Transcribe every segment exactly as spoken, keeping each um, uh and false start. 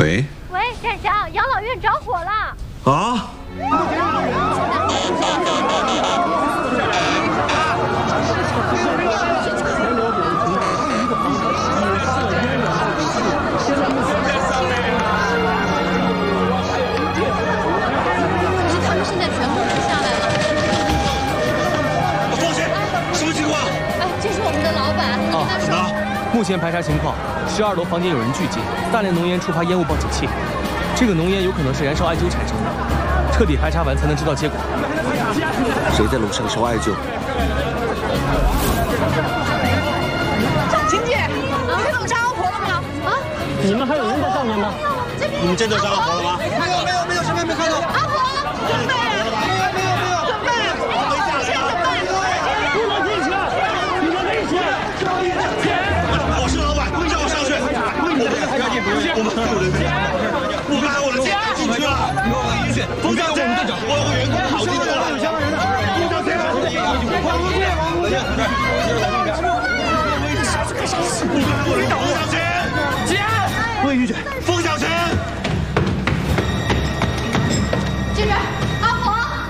喂。 喂，展翔，养老院着火了。 啊！ 目前排查情况，十二楼房间有人聚集，大量浓烟触发烟雾报警器。这个浓烟有可能是燃烧艾灸产生的，彻底排查完才能知道结果。 谁在楼上烧艾灸？ 晴姐，你们怎么杀阿婆了吗？啊？ 你们还有人在上面吗？ 你们真的杀阿婆了吗？ 没有没有没有，什么也没看到。 阿婆，怎么办呀？没有没有没有，怎么办？现在怎么办？ 不能进去，你们危险！ 我是老板，叫我上去。不要进，不要进，我们有人在。我刚才我的钱进去了。冯小姐，我有个员工跑进去了。有相关人的。冯小姐，王无忌，王无忌。 杀去干啥？ 我刚才我的冯小姐，姐， 魏玉姐， 冯小姐。 这边，阿婆，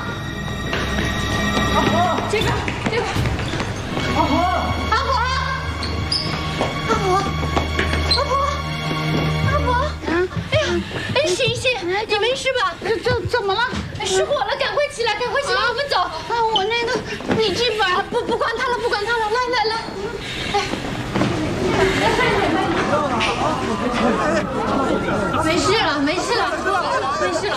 阿婆，这边，这边，阿婆，阿婆，阿婆，阿婆，阿婆，嗯，哎呀，哎，醒醒，你没事吧？ 这这怎么了？ 失火了，赶快起来，赶快起来，我们走。 啊，我那个笔记本， 不不管他了，不管他了，来来来，哎。没事了，没事了，没事了。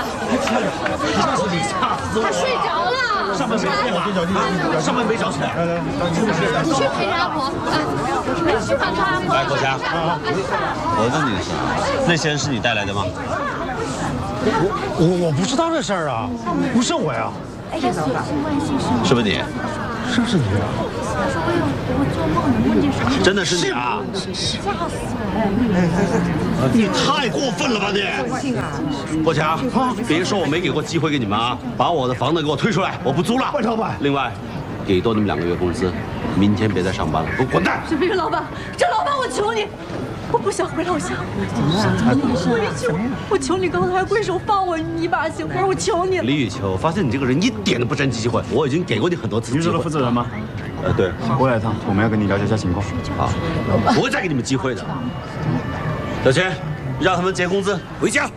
他睡着了。 上班没着，上班没着起来。 你去陪着阿婆，啊，你去帮他阿婆。 来，国强，我问你的是，那些人是你带来的吗？ 我我我不知道这事儿啊，不是我呀。 哎呀，索性万幸是是不是你？ 是不是你啊？ 他说我有我做梦能梦见什么？ 真的是你啊！ 吓死我了！ 你太过分了吧你！国强，别说我没给过机会给你们啊，把我的房子给我退出来，我不租了。 万老板， 另外，给多你们两个月工资，明天别再上班了，给我滚蛋！ 这别老板，这老板我求你，我不想回老乡。我一求，我求你刚才跪手放我一把行不？我求你了。 李雨秋，发现你这个人一点都不珍惜机会，我已经给过你很多次机会。 你是的负责人吗？ 呃，对， 我来一趟，我们要跟你了解一下情况。 好，不会再给你们机会的。小钱，让他们结工资，回家。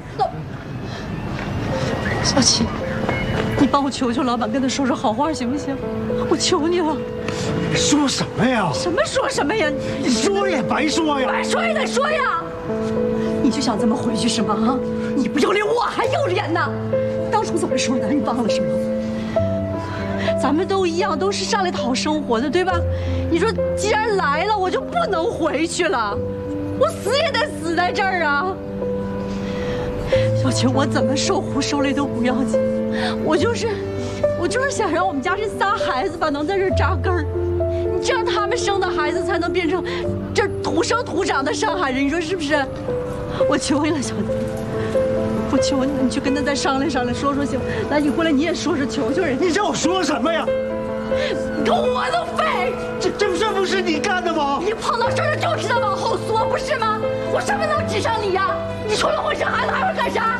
小齐，你帮我求求老板，跟他说说好话行不行？我求你了。 说什么呀？ 什么说什么呀？ 你说也白说呀， 白说也得说呀。你就想这么回去是吗？啊，你不要脸，我还要脸呢。当初怎么说的？你忘了是吗？咱们都一样，都是上来讨生活的，对吧？你说既然来了，我就不能回去了，我死也得死在这儿啊！小晴，我怎么受苦受累都不要紧，我就是，我就是想让我们家这仨孩子吧，能在这儿扎根儿。你这样他们生的孩子才能变成这土生土长的上海人，你说是不是？我求你了，小晴。我求你了，你去跟他再商量商量，说说行。来，你过来，你也说说，求求人家。 你让我说什么呀？ 你跟我都废！ 这这这不是你干的吗？ 你碰到事儿就知道往后缩，不是吗？我什么能指上你呀？你除了会生孩子还会干啥？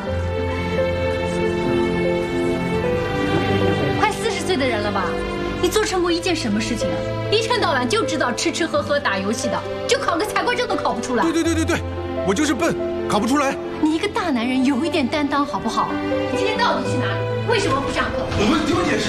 快四十岁的人了吧？你做成过一件什么事情啊？一天到晚就知道吃吃喝喝打游戏的，就考个财官证都考不出来。 对对对对对，我就是笨，考不出来。 你一个大男人有一点担当好不好？你今天到底去哪里？为什么不上课？ 我们听我解释。